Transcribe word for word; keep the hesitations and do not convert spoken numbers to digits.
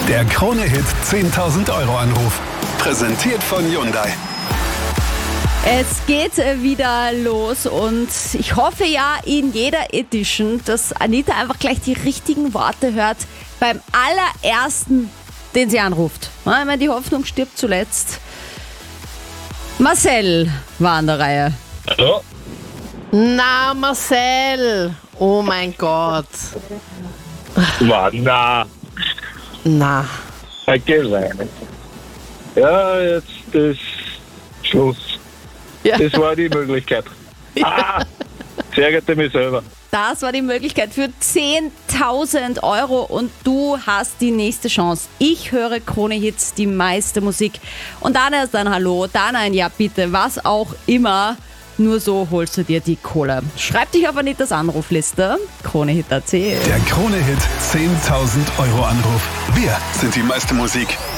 Der Krone-Hit zehntausend Euro Anruf. Präsentiert von Hyundai. Es geht wieder los und ich hoffe ja in jeder Edition, dass Anita einfach gleich die richtigen Worte hört beim allerersten, den sie anruft. Ich meine, die Hoffnung stirbt zuletzt. Marcel war an der Reihe. Hallo? Na, Marcel. Oh mein Gott. War na, Na. geweint. Ja, jetzt ist Schluss. Ja. Das war die Möglichkeit. Ah, ich ärgerte mich selber. Das war die Möglichkeit für zehntausend Euro und du hast die nächste Chance. Ich höre Krone-Hits, die meiste Musik. Und dann erst ein Hallo, dann ein Ja bitte, was auch immer. Nur so holst du dir die Kohle. Schreib dich auf Anitas Anrufliste. Krone-Hit Punkt a t. Der Krone-Hit zehntausend Euro Anruf. Wir sind die meiste Musik.